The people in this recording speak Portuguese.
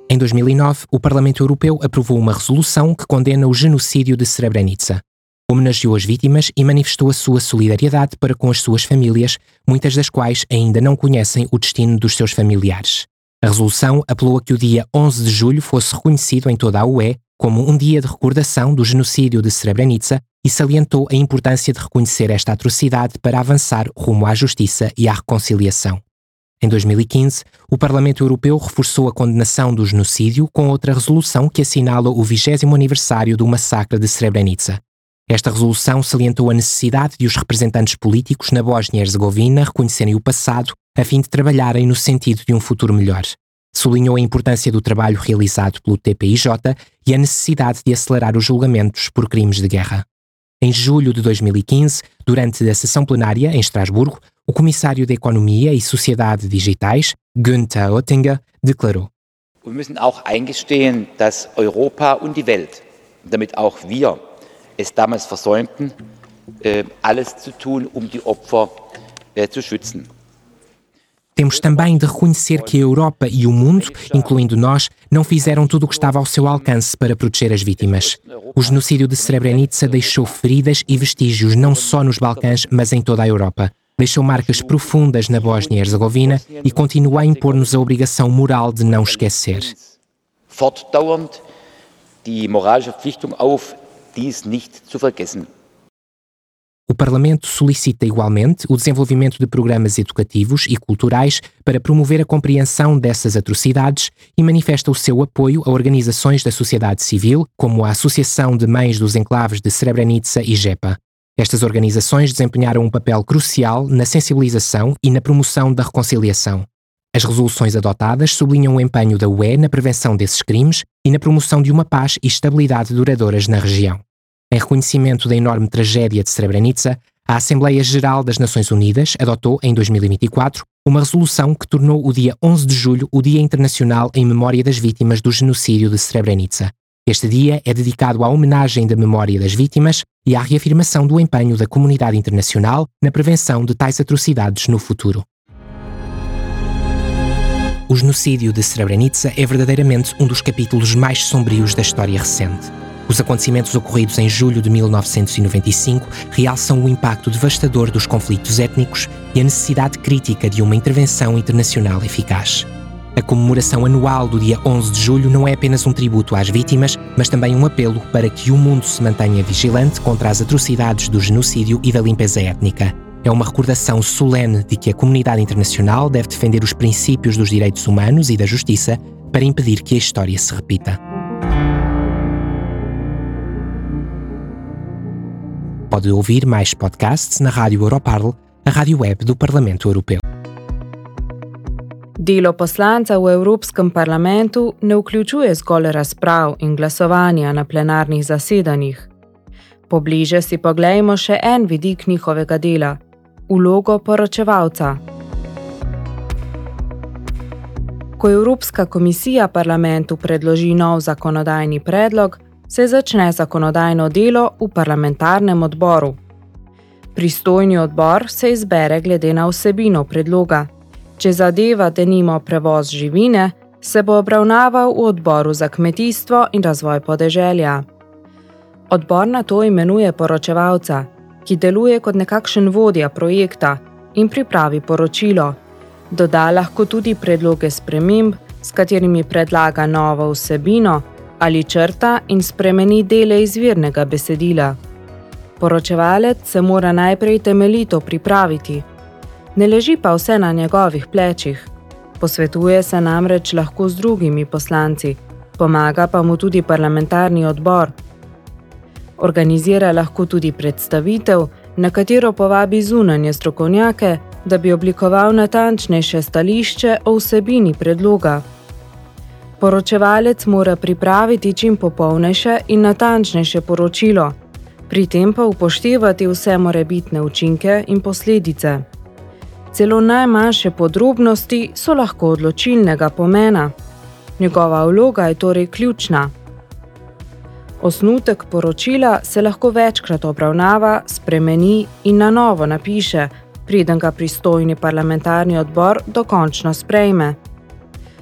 Em 2009, o Parlamento Europeu aprovou uma resolução que condena o genocídio de Srebrenica. Homenageou as vítimas e manifestou a sua solidariedade para com as suas famílias, muitas das quais ainda não conhecem o destino dos seus familiares. A resolução apelou a que o dia 11 de julho fosse reconhecido em toda a UE como um dia de recordação do genocídio de Srebrenica e salientou a importância de reconhecer esta atrocidade para avançar rumo à justiça e à reconciliação. Em 2015, o Parlamento Europeu reforçou a condenação do genocídio com outra resolução que assinala o 20º aniversário do massacre de Srebrenica. Esta resolução salientou a necessidade de os representantes políticos na Bósnia e Herzegovina reconhecerem o passado a fim de trabalharem no sentido de um futuro melhor. Sublinhou a importância do trabalho realizado pelo TPIJ e a necessidade de acelerar os julgamentos por crimes de guerra. Em julho de 2015, durante a sessão plenária em Estrasburgo, o Comissário da Economia e Sociedade Digitais, Günther Oettinger, declarou: Wir müssen auch eingestehen, dass Europa und die Welt, damit auch wir es damals versäumten, alles zu tun, die Opfer zu schützen. Temos também de reconhecer que a Europa e o mundo, incluindo nós, não fizeram tudo o que estava ao seu alcance para proteger as vítimas. O genocídio de Srebrenica deixou feridas e vestígios não só nos Balcãs, mas em toda a Europa. Deixou marcas profundas na Bósnia e Herzegovina e continua a impor-nos a obrigação moral de não esquecer. Fortdauernd die moralische Verpflichtung auf, dies nicht zu vergessen. O Parlamento solicita igualmente o desenvolvimento de programas educativos e culturais para promover a compreensão dessas atrocidades e manifesta o seu apoio a organizações da sociedade civil, como a Associação de Mães dos Enclaves de Srebrenica e JEPA. Estas organizações desempenharam um papel crucial na sensibilização e na promoção da reconciliação. As resoluções adotadas sublinham o empenho da UE na prevenção desses crimes e na promoção de uma paz e estabilidade duradouras na região. Em reconhecimento da enorme tragédia de Srebrenica, a Assembleia Geral das Nações Unidas adotou, em 2024, uma resolução que tornou o dia 11 de julho o Dia Internacional em Memória das Vítimas do Genocídio de Srebrenica. Este dia é dedicado à homenagem da memória das vítimas e à reafirmação do empenho da comunidade internacional na prevenção de tais atrocidades no futuro. O genocídio de Srebrenica é verdadeiramente um dos capítulos mais sombrios da história recente. Os acontecimentos ocorridos em julho de 1995 realçam o impacto devastador dos conflitos étnicos e a necessidade crítica de uma intervenção internacional eficaz. A comemoração anual do dia 11 de julho não é apenas um tributo às vítimas, mas também um apelo para que o mundo se mantenha vigilante contra as atrocidades do genocídio e da limpeza étnica. É uma recordação solene de que a comunidade internacional deve defender os princípios dos direitos humanos e da justiça para impedir que a história se repita. Pode ouvir mais podcasts na Rádio Europarl, a rádio web do Parlamento Europeu. Delo poslanca v Evropskem parlamentu ne vključuje zgolj razprav in glasovanja na plenarnih zasedanjih. Pobliže si poglejmo še en vidik njihovega dela – vlogo poročevalca. Ko Evropska komisija parlamentu predloži nov zakonodajni predlog, se začne zakonodajno delo v parlamentarnem odboru. Pristojni odbor se izbere glede na vsebino predloga. Če zadeva denimo prevoz živine, se bo obravnaval v odboru za kmetijstvo in razvoj podeželja. Odbor nato imenuje poročevalca, ki deluje kot nekakšen vodja projekta in pripravi poročilo. Doda lahko tudi predloge sprememb, s katerimi predlaga novo vsebino ali črta in spremeni dele izvirnega besedila. Poročevalec se mora najprej temeljito pripraviti. Ne leži pa vse na njegovih plečih. Posvetuje se namreč lahko z drugimi poslanci, pomaga pa mu tudi parlamentarni odbor. Organizira lahko tudi predstavitev, na katero povabi zunanje strokovnjake, da bi oblikoval natančnejše stališče o vsebini predloga. Poročevalec mora pripraviti čim popolnejše in natančnejše poročilo, pri tem pa upoštevati vse morebitne učinke in posledice. Celo najmanjše podrobnosti so lahko odločilnega pomena. Njegova vloga je torej ključna. Osnutek poročila se lahko večkrat obravnava, spremeni in na novo napiše, preden ga pristojni parlamentarni odbor dokončno sprejme.